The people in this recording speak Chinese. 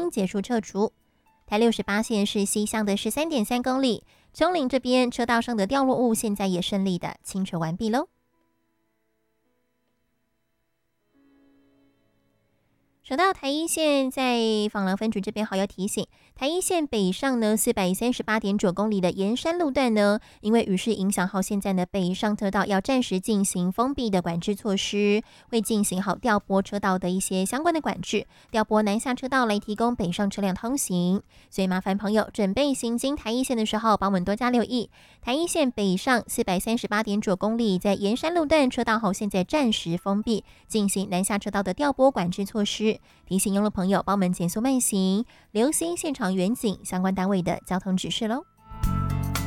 经结束撤除。台68线是西向的 13.3 公里，中岭这边车道上的掉落物现在也顺利的清除完毕喽。说到台一线，在枋寮分局这边好要提醒，台一线北上呢438.9公里的沿山路段呢，因为雨势影响后，现在呢北上车道要暂时进行封闭的管制措施，会进行好调拨车道的一些相关的管制，调拨南下车道来提供北上车辆通行。所以麻烦朋友准备行经台一线的时候，帮我们多加留意。台一线北上438.9公里，在沿山路段车道后现在暂时封闭，进行南下车道的调拨管制措施。提醒用路朋友帮我们减速慢行，留心现场远景相关单位的交通指示喽。